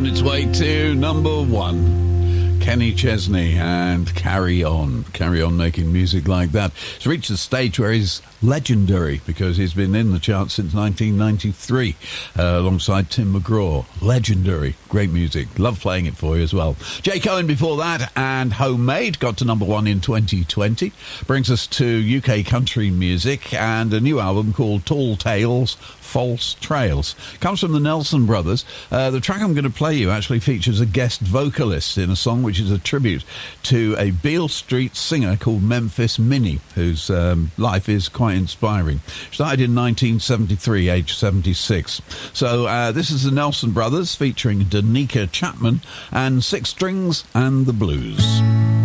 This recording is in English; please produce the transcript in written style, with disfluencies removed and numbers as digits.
On its way to number one, Kenny Chesney and Carry On. Carry on making music like that. It's reached a stage where he's legendary because he's been in the charts since 1993 alongside Tim McGraw. Legendary. Great music. Love playing it for you as well. Jay Cohen before that and Homemade got to number one in 2020. Brings us to UK country music and a new album called Tall Tales, False Trails. Comes from the Nelson Brothers. The track I'm going to play you actually features a guest vocalist in a song which is a tribute to a Beale Street singer called Memphis Minnie, whose life is quite inspiring. Started in 1973, age 76. So this is the Nelson Brothers featuring Danica Chapman and Six Strings and the Blues.